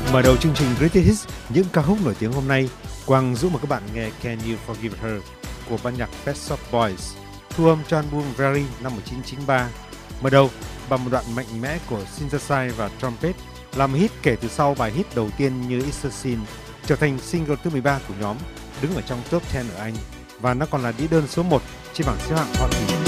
Mở đầu chương trình Greatest Hits, những ca khúc nổi tiếng hôm nay, Quang Dũng mời các bạn nghe Can You Forgive Her của ban nhạc Pet Shop Boys, thu âm cho album Very năm 1993. Mở đầu bằng một đoạn mạnh mẽ của synthesizer và trumpet, làm hit kể từ sau bài hit đầu tiên như It's a Sin, trở thành single thứ 13 của nhóm, đứng ở trong top 10 ở Anh, và nó còn là đĩa đơn số 1 trên bảng xếp hạng Hoa Kỳ.